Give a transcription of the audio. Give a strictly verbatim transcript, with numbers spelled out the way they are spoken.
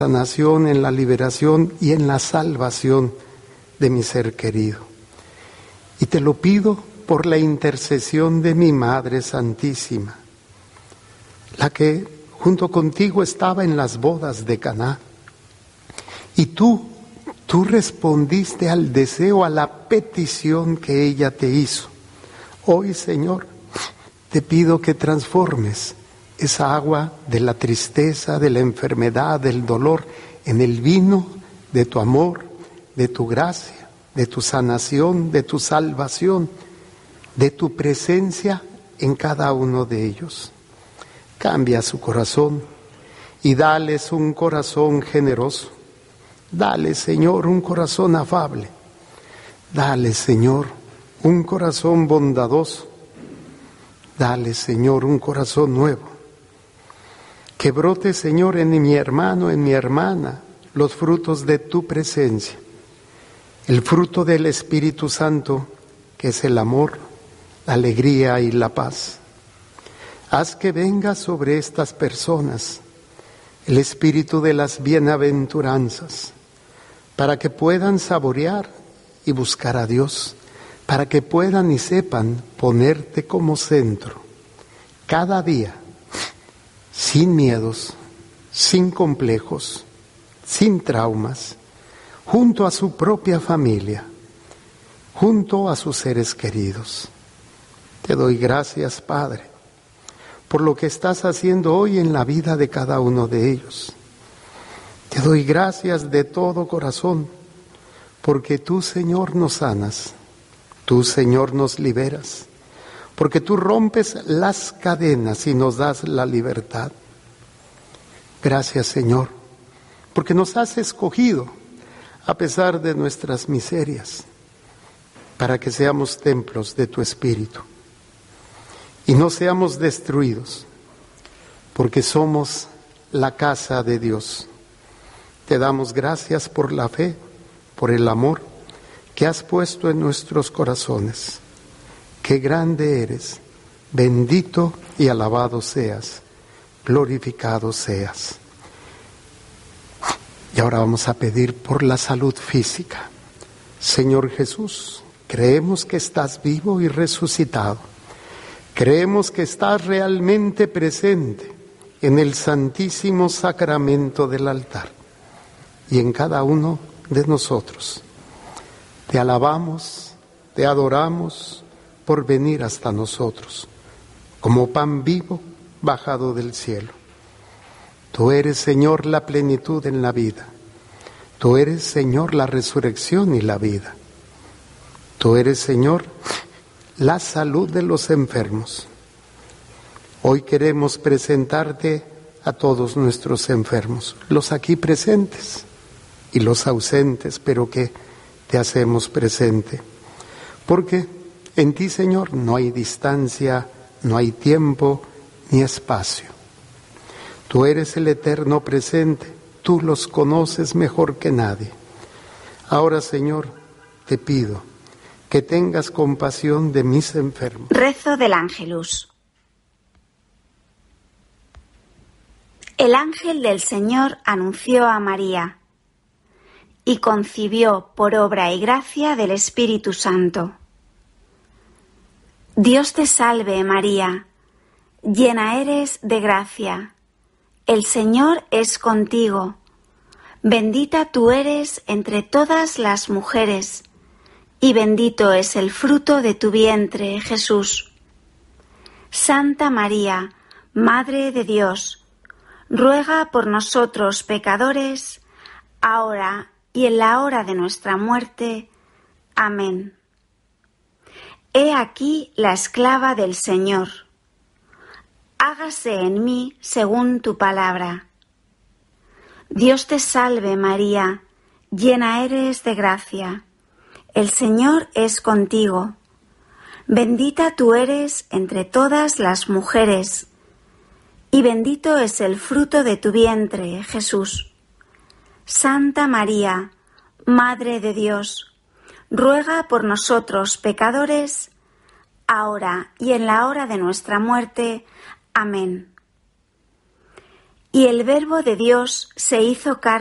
sanación, en la liberación y en la salvación de mi ser querido. Y te lo pido por la intercesión de mi Madre Santísima, la que junto contigo estaba en las bodas de Caná. Y tú, tú respondiste al deseo, a la petición que ella te hizo. Hoy, Señor, te pido que transformes esa agua de la tristeza, de la enfermedad, del dolor, en el vino de tu amor, de tu gracia, de tu sanación, de tu salvación, de tu presencia en cada uno de ellos. Cambia su corazón y dales un corazón generoso. Dale, Señor, un corazón afable. Dale, Señor, un corazón bondadoso. Dale, Señor, un corazón nuevo. Que brote, Señor, en mi hermano, en mi hermana, los frutos de tu presencia. El fruto del Espíritu Santo, que es el amor, la alegría y la paz. Haz que venga sobre estas personas el espíritu de las bienaventuranzas, para que puedan saborear y buscar a Dios, para que puedan y sepan ponerte como centro, cada día, sin miedos, sin complejos, sin traumas, junto a su propia familia, junto a sus seres queridos. Te doy gracias, Padre, por lo que estás haciendo hoy en la vida de cada uno de ellos. Te doy gracias de todo corazón, porque tú, Señor, nos sanas, tú, Señor, nos liberas, porque tú rompes las cadenas y nos das la libertad. Gracias, Señor, porque nos has escogido a pesar de nuestras miserias, para que seamos templos de tu Espíritu y no seamos destruidos, porque somos la casa de Dios. Te damos gracias por la fe, por el amor que has puesto en nuestros corazones. Qué grande eres, bendito y alabado seas, glorificado seas. Y ahora vamos a pedir por la salud física. Señor Jesús, creemos que estás vivo y resucitado. Creemos que estás realmente presente en el santísimo sacramento del altar y en cada uno de nosotros. Te alabamos, te adoramos por venir hasta nosotros, como pan vivo bajado del cielo. Tú eres, Señor, la plenitud en la vida. Tú eres, Señor, la resurrección y la vida. Tú eres, Señor, la salud de los enfermos. Hoy queremos presentarte a todos nuestros enfermos, los aquí presentes y los ausentes, pero que te hacemos presente. Porque en ti, Señor, no hay distancia, no hay tiempo ni espacio. Tú eres el eterno presente, tú los conoces mejor que nadie. Ahora, Señor, te pido que tengas compasión de mis enfermos. Rezo del Ángelus. El ángel del Señor anunció a María y concibió por obra y gracia del Espíritu Santo. Dios te salve, María, llena eres de gracia. El Señor es contigo. Bendita tú eres entre todas las mujeres, y bendito es el fruto de tu vientre, Jesús. Santa María, Madre de Dios, ruega por nosotros pecadores, ahora y en la hora de nuestra muerte. Amén. He aquí la esclava del Señor. Hágase en mí según tu palabra. Dios te salve, María, llena eres de gracia. El Señor es contigo. Bendita tú eres entre todas las mujeres, y bendito es el fruto de tu vientre, Jesús. Santa María, Madre de Dios, ruega por nosotros pecadores, ahora y en la hora de nuestra muerte. Amén. Y el Verbo de Dios se hizo carne